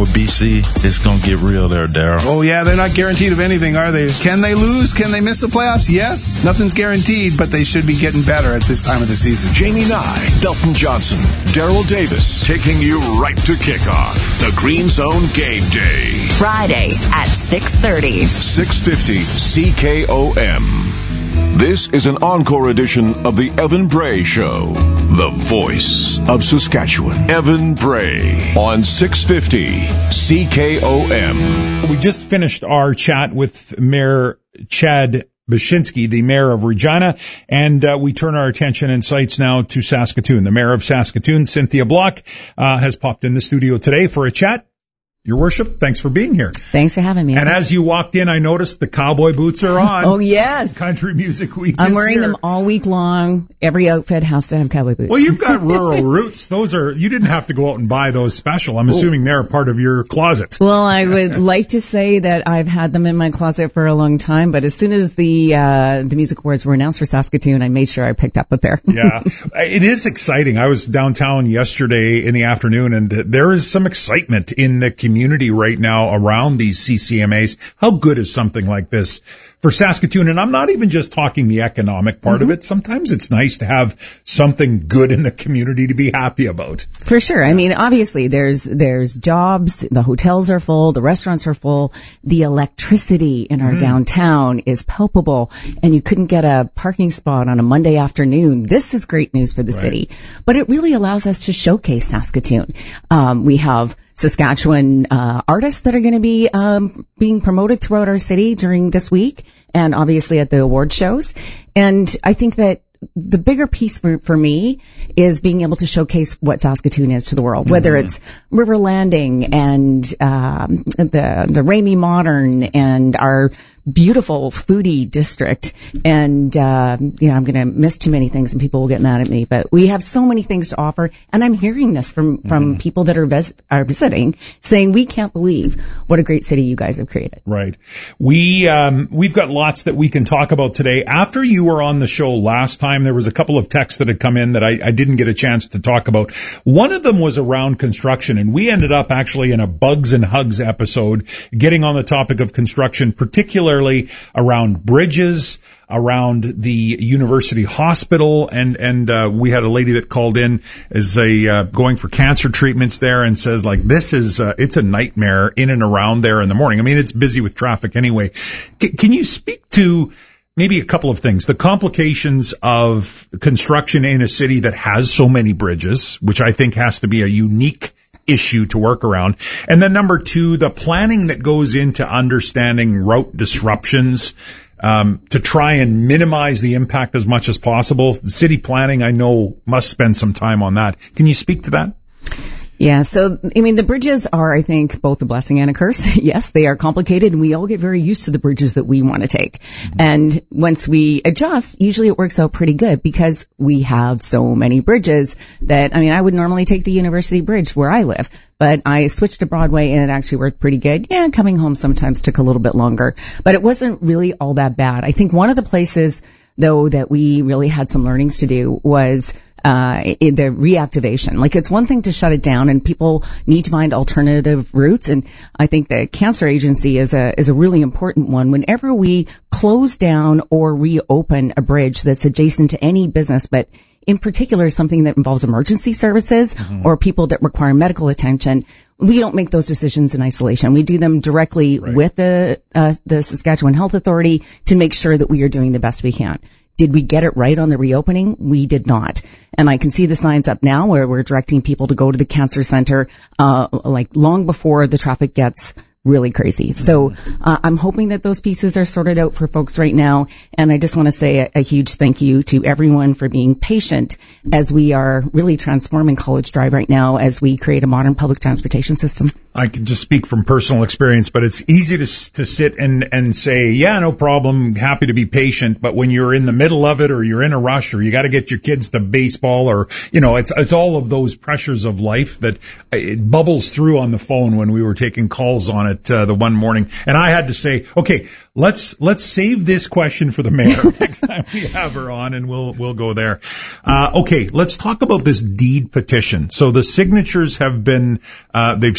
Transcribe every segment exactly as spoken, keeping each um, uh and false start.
with B C, it's going to get real there, Daryl. Oh, yeah, they're not guaranteed of anything, are they? Can they lose? Can they miss the playoffs? Yes. Nothing's guaranteed, but they should be getting better at this time of the season. Jamie Nye, Dalton Johnson, Daryl Davis, taking you right to kickoff. The Green Zone Game Day. Friday at six thirty. six fifty C K O M. This is an encore edition of the Evan Bray Show, the voice of Saskatchewan. Evan Bray on six fifty C K O M. We just finished our chat with Mayor Chad Bashinsky, the mayor of Regina, and uh, we turn our attention and sights now to Saskatoon. The mayor of Saskatoon, Cynthia Block, uh, has popped in the studio today for a chat. Your worship, thanks for being here. Thanks for having me. And as you walked in, I noticed the cowboy boots are on. Oh, yes. Country Music Week I'm is wearing here. them all week long. Every outfit has to have cowboy boots. Well, you've got rural roots. Those are, you didn't have to go out and buy those special. I'm assuming they're part of your closet. Well, I would like to say that I've had them in my closet for a long time, but as soon as the uh the music awards were announced for Saskatoon, I made sure I picked up a pair. Yeah, it is exciting. I was downtown yesterday in the afternoon, and there is some excitement in the community right now around these C C M As. How good is something like this for Saskatoon? And I'm not even just talking the economic part mm-hmm. of it. Sometimes it's nice to have something good in the community to be happy about. For sure. I mean, obviously there's, there's jobs, the hotels are full, the restaurants are full, the electricity in our mm. downtown is palpable, and you couldn't get a parking spot on a Monday afternoon. This is great news for the right. city, but it really allows us to showcase Saskatoon. Um, we have Saskatchewan uh, artists that are going to be um, being promoted throughout our city during this week, and obviously at the award shows. And I think that the bigger piece for, for me is being able to showcase what Saskatoon is to the world, whether mm-hmm. it's River Landing and um, the the Ramey Modern and our beautiful foodie district. And, uh, you know, I'm going to miss too many things and people will get mad at me, but we have so many things to offer. And I'm hearing this from, from mm-hmm. people that are, vis- are visiting saying, we can't believe what a great city you guys have created. Right. We, um, we've got lots that we can talk about today. After you were on the show last time, there was a couple of texts that had come in that I, I didn't get a chance to talk about. One of them was around construction, and we ended up actually in a Bugs and Hugs episode getting on the topic of construction, particularly around bridges, around the university hospital, and and uh, we had a lady that called in as a uh, going for cancer treatments there and says, like, this is uh, it's a nightmare in and around there in the morning. I mean, it's busy with traffic anyway. C- can you speak to maybe a couple of things, the complications of construction in a city that has so many bridges, which I think has to be a unique issue to work around. And then number two, the planning that goes into understanding route disruptions, um, to try and minimize the impact as much as possible. The city planning, I know, must spend some time on that. Can you speak to that? Yeah, so, I mean, the bridges are, I think, both a blessing and a curse. Yes, they are complicated, and we all get very used to the bridges that we want to take. Mm-hmm. And once we adjust, usually it works out pretty good because we have so many bridges that, I mean, I would normally take the University Bridge where I live, but I switched to Broadway and it actually worked pretty good. Yeah, coming home sometimes took a little bit longer, but it wasn't really all that bad. I think one of the places, though, that we really had some learnings to do was Uh, in the reactivation. Like, it's one thing to shut it down and people need to find alternative routes. And I think the Cancer Agency is a, is a really important one. Whenever we close down or reopen a bridge that's adjacent to any business, but in particular something that involves emergency services mm-hmm. or people that require medical attention, we don't make those decisions in isolation. We do them directly right. with the, uh, the Saskatchewan Health Authority to make sure that we are doing the best we can. Did we get it right on the reopening? We did not. And I can see the signs up now where we're directing people to go to the cancer center, uh, like long before the traffic gets really crazy. So, uh, I'm hoping that those pieces are sorted out for folks right now. And I just want to say a, a huge thank you to everyone for being patient as we are really transforming College Drive right now as we create a modern public transportation system. I can just speak from personal experience, but it's easy to to sit and, and say, yeah, no problem, happy to be patient. But when you're in the middle of it or you're in a rush or you got to get your kids to baseball or, you know, it's, it's all of those pressures of life that it bubbles through on the phone when we were taking calls on it. Uh, the one morning, and I had to say, okay, let's let's save this question for the mayor next time we have her on, and we'll we'll go there. Uh, okay, let's talk about this deed petition. So the signatures have been uh, they've started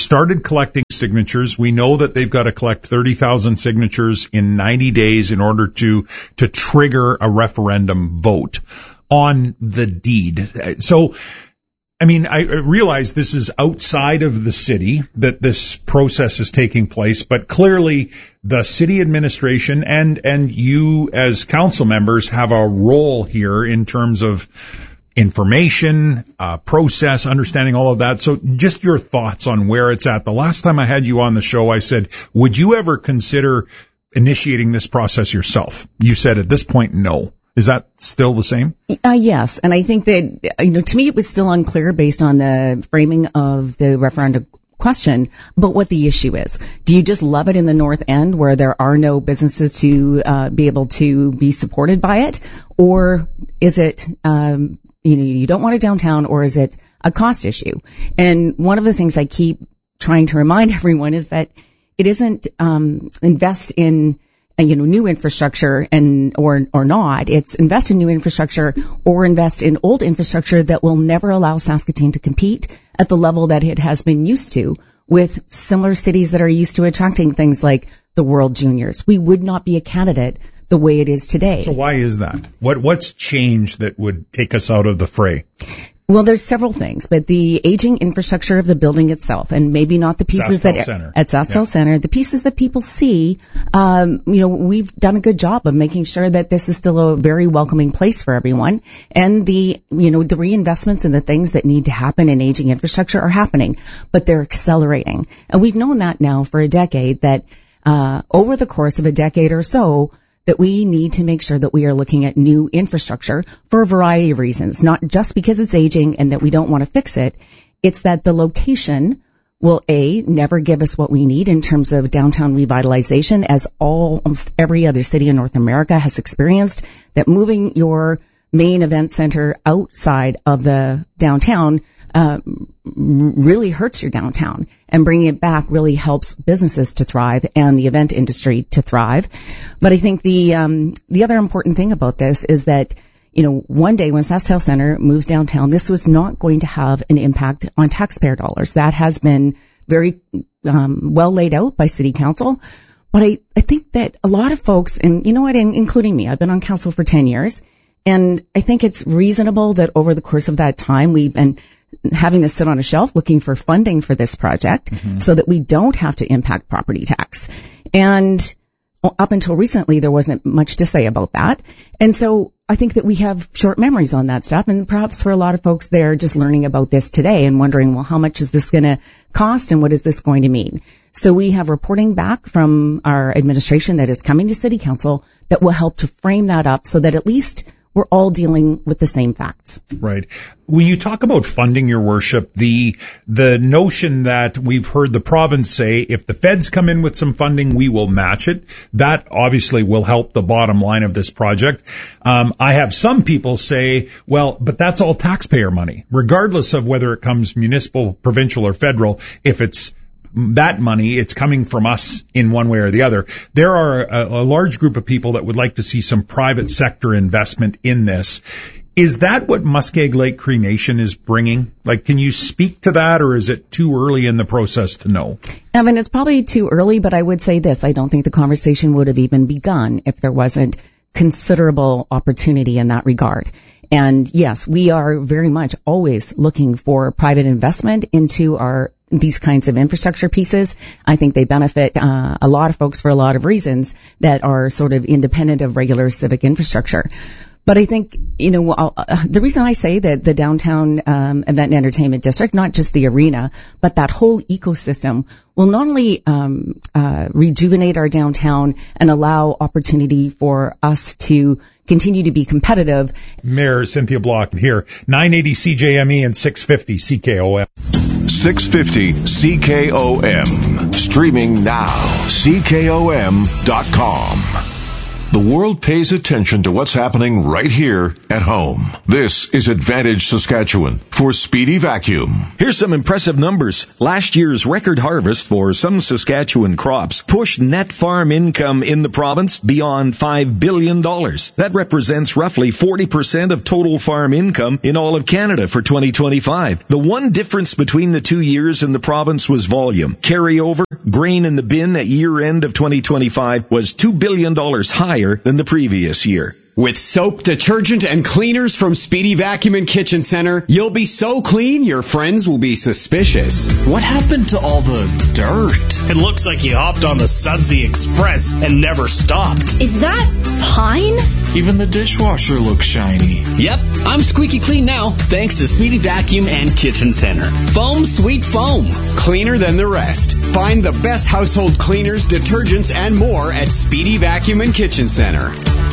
collecting signatures. We know that they've got to collect thirty thousand signatures in ninety days in order to, to trigger a referendum vote on the deed. So, I mean, I realize this is outside of the city that this process is taking place, but clearly the city administration and, and you as council members have a role here in terms of information, uh, process, understanding all of that. So just your thoughts on where it's at. The last time I had you on the show, I said, would you ever consider initiating this process yourself? You said at this point, no. Is that still the same? Uh, yes. And I think that, you know, to me it was still unclear based on the framing of the referendum question about what the issue is. Do you just love it in the North End where there are no businesses to uh, be able to be supported by it? Or is it, um, you know, you don't want it downtown, or is it a cost issue? And one of the things I keep trying to remind everyone is that it isn't um, invest in you know, new infrastructure and, or, or not. It's invest in new infrastructure or invest in old infrastructure that will never allow Saskatoon to compete at the level that it has been used to with similar cities that are used to attracting things like the World Juniors. We would not be a candidate the way it is today. So why is that? What, what's changed that would take us out of the fray? Well, there's several things, but the aging infrastructure of the building itself, and maybe not the pieces Sastel that Center. at Sastel Yeah. Center, the pieces that people see. Um, you know, we've done a good job of making sure that this is still a very welcoming place for everyone, and the you know the reinvestments and the things that need to happen in aging infrastructure are happening, but they're accelerating, and we've known that now for a decade. That uh, over the course of a decade or so, that we need to make sure that we are looking at new infrastructure for a variety of reasons, not just because it's aging and that we don't want to fix it. It's that the location will, A, never give us what we need in terms of downtown revitalization, as all, almost every other city in North America has experienced, that moving your main event center outside of the downtown uh, really hurts your downtown, and bringing it back really helps businesses to thrive and the event industry to thrive. But I think the um, the other important thing about this is that, you know, one day when Sastel Center moves downtown, this was not going to have an impact on taxpayer dollars. That has been very um, well laid out by City Council. But I, I think that a lot of folks, and you know what, including me, I've been on council for ten years, and I think it's reasonable that over the course of that time we've been having this sit on a shelf looking for funding for this project mm-hmm. so that we don't have to impact property tax. And up until recently, there wasn't much to say about that. And so I think that we have short memories on that stuff. And perhaps for a lot of folks, they're just learning about this today and wondering, well, how much is this going to cost and what is this going to mean? So we have reporting back from our administration that is coming to City Council that will help to frame that up so that at least we're all dealing with the same facts. Right. When you talk about funding, Your Worship, the the notion that we've heard the province say, if the feds come in with some funding, we will match it. That obviously will help the bottom line of this project. Um, I have some people say, well, but that's all taxpayer money, regardless of whether it comes municipal, provincial, or federal. If it's that money, it's coming from us in one way or the other. There are a, a large group of people that would like to see some private sector investment in this. Is that what Muskeg Lake Cree Nation is bringing? Like, can you speak to that, or is it too early in the process to know? I mean, it's probably too early, but I would say this. I don't think the conversation would have even begun if there wasn't considerable opportunity in that regard. And yes, we are very much always looking for private investment into our these kinds of infrastructure pieces. I think they benefit uh, a lot of folks for a lot of reasons that are sort of independent of regular civic infrastructure. But I think, you know, uh, the reason I say that the downtown um, event and entertainment district, not just the arena, but that whole ecosystem will not only um, uh, rejuvenate our downtown and allow opportunity for us to continue to be competitive. Mayor Cynthia Block here, nine eighty C J M E and six fifty C K O M. six fifty C K O M. Streaming now. C K O M dot com. The world pays attention to what's happening right here at home. This is Advantage Saskatchewan for Speedy Vacuum. Here's some impressive numbers. Last year's record harvest for some Saskatchewan crops pushed net farm income in the province beyond five billion dollars. That represents roughly forty percent of total farm income in all of Canada for twenty twenty-five. The one difference between the two years in the province was volume. Carryover, grain in the bin at year end of twenty twenty-five was two billion dollars higher than the previous year. With soap, detergent, and cleaners from Speedy Vacuum and Kitchen Center, you'll be so clean your friends will be suspicious. What happened to all the dirt? It looks like you hopped on the Sudsy Express and never stopped. Is that pine? Even the dishwasher looks shiny. Yep, I'm squeaky clean now, thanks to Speedy Vacuum and Kitchen Center. Foam Sweet Foam. Cleaner than the rest. Find the best household cleaners, detergents, and more at Speedy Vacuum and Kitchen Center.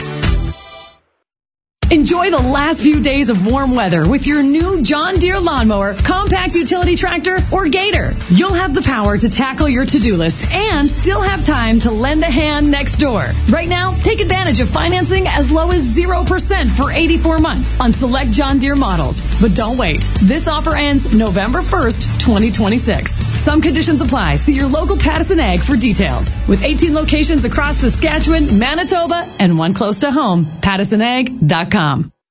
Enjoy the last few days of warm weather with your new John Deere lawnmower, compact utility tractor, or Gator. You'll have the power to tackle your to-do list and still have time to lend a hand next door. Right now, take advantage of financing as low as zero percent for eighty-four months on select John Deere models. But don't wait. This offer ends November first, twenty twenty-six. Some conditions apply. See your local Pattison Ag for details. With eighteen locations across Saskatchewan, Manitoba, and one close to home, pattison ag dot com.